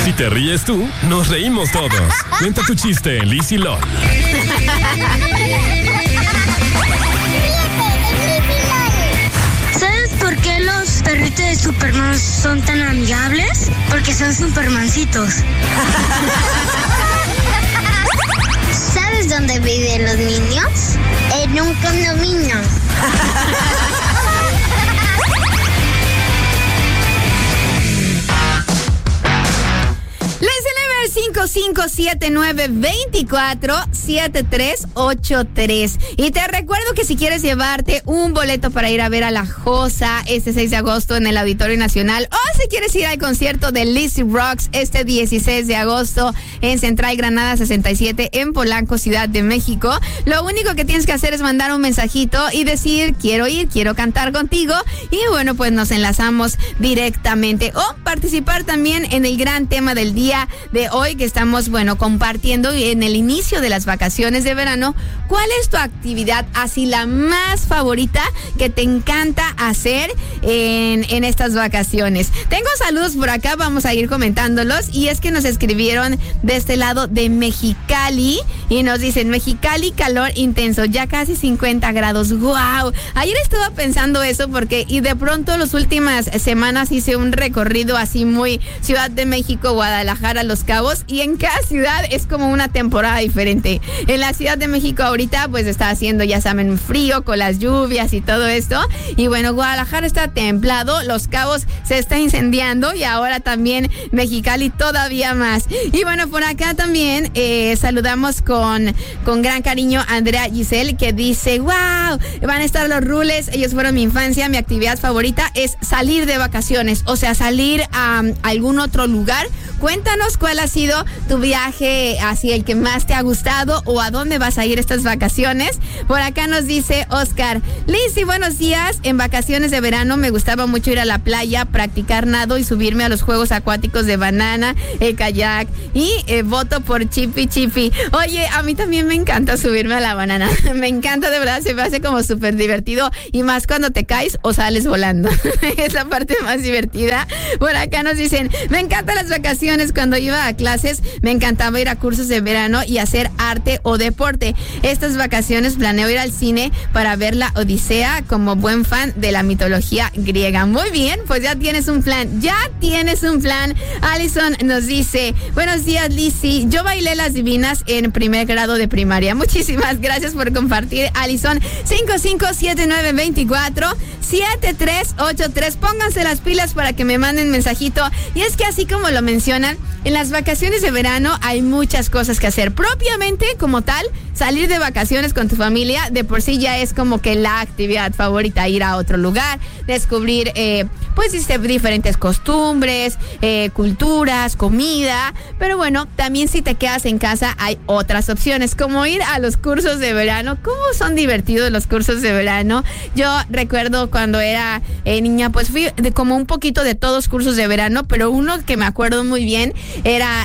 Si te ríes tú, nos reímos todos. Cuenta tu chiste en Liz y LOL. ¿Sabes por qué los perritos de Superman son tan amigables? Porque son supermancitos. ¿Sabes dónde viven los niños? En un condominio. Les 5579247383. Y te recuerdo que si quieres llevarte un boleto para ir a ver a La Josa este 6 de agosto en el Auditorio Nacional, o si quieres ir al concierto de Lizzy Rocks este 16 de agosto en Central Granada 67 en Polanco, Ciudad de México, lo único que tienes que hacer es mandar un mensajito y decir quiero ir, quiero cantar contigo, y bueno, pues nos enlazamos directamente, o participar también en el gran tema del día de hoy que estamos, bueno, compartiendo en el inicio de las vacaciones de verano. ¿Cuál es tu actividad así la más favorita que te encanta hacer en estas vacaciones? Tengo saludos por acá, vamos a ir comentándolos, y es que nos escribieron de este lado de Mexicali y nos dicen: Mexicali, calor intenso, ya casi 50 grados. ¡Wow! Ayer estaba pensando eso porque y de pronto las últimas semanas hice un recorrido así muy Ciudad de México, Guadalajara, Los Cabos, y en cada ciudad es como una temporada diferente. En la Ciudad de México ahorita pues está haciendo, ya saben, frío con las lluvias y todo esto, y bueno, Guadalajara está templado, Los Cabos se está incendiando, y ahora también Mexicali todavía más. Y bueno, por acá también saludamos con gran cariño a Andrea Giselle, que dice: wow, van a estar los rules, ellos fueron mi infancia, mi actividad favorita es salir de vacaciones, o sea, salir a algún otro lugar. Cuéntanos cuál ha sido tu viaje, así el que más te ha gustado, o a dónde vas a ir estas vacaciones. Por acá nos dice Oscar: Lizzy, buenos días. En vacaciones de verano me gustaba mucho ir a la playa, practicar nado y subirme a los juegos acuáticos de banana, el kayak, y voto por Chippy Chippy. Oye, a mí también me encanta subirme a la banana. Me encanta, de verdad, se me hace como súper divertido, y más cuando te caes o sales volando. Es la parte más divertida. Por acá nos dicen: me encantan las vacaciones. Cuando iba a clases me encantaba ir a cursos de verano y hacer arte o deporte. Estas vacaciones planeo ir al cine para ver la Odisea como buen fan de la mitología griega. Muy bien, pues ya tienes un plan, Alison nos dice: buenos días, Lizzy, yo bailé las divinas en primer grado de primaria. Muchísimas gracias por compartir, Alison. 5579247383. Pónganse las pilas para que me manden mensajito. Y es que así como lo mencionan, en las vacaciones de verano hay muchas cosas que hacer. Propiamente, como tal, salir de vacaciones con tu familia de por sí ya es como que la actividad favorita, ir a otro lugar, descubrir pues diferentes costumbres, culturas, comida. Pero bueno, también si te quedas en casa hay otras opciones, como ir a los cursos de verano. ¿Cómo son divertidos los cursos de verano? Yo recuerdo cuando era niña, pues fui como un poquito de todos cursos de verano, pero uno que me acuerdo muy bien era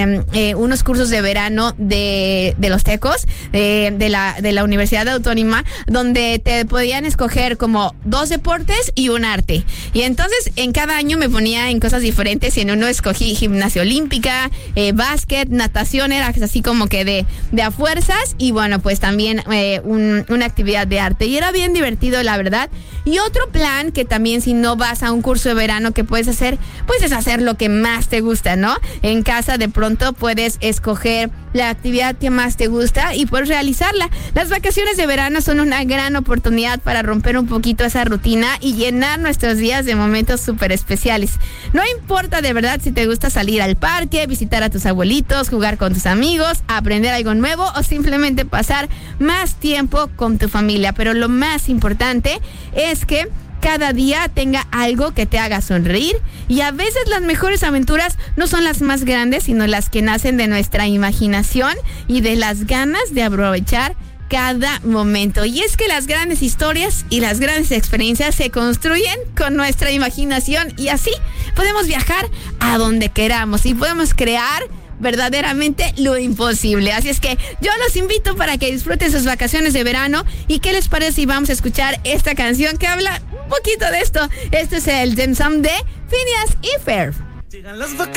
unos cursos de verano de los Tecos, de la Universidad Autónoma, donde te podían escoger como 2 deportes y un arte. Y entonces en cada año me ponía en cosas diferentes, y en uno escogí gimnasia olímpica, básquet, natación, era así como que de a fuerzas, y bueno, pues también una actividad de arte, y era bien divertido, la verdad. Y otro plan que también, si no vas a un curso de verano, que puedes hacer, pues es hacer lo que más te gusta, ¿no? En casa de pronto puedes escoger la actividad que más te gusta y puedes realizarla. Las vacaciones de verano son una gran oportunidad para romper un poquito esa rutina y llenar nuestros días de momentos súper especiales. No importa de verdad si te gusta salir al parque, visitar a tus abuelitos, jugar con tus amigos, aprender algo nuevo o simplemente pasar más tiempo con tu familia, pero lo más importante es que cada día tenga algo que te haga sonreír, y a veces las mejores aventuras no son las más grandes, sino las que nacen de nuestra imaginación y de las ganas de aprovechar cada momento. Y es que las grandes historias y las grandes experiencias se construyen con nuestra imaginación, y así podemos viajar a donde queramos y podemos crear verdaderamente lo imposible. Así es que yo los invito para que disfruten sus vacaciones de verano. ¿Y qué les parece si vamos a escuchar esta canción que habla un poquito de esto? Este es el Dem Sam de Phineas y Ferb. Llegan las vacaciones.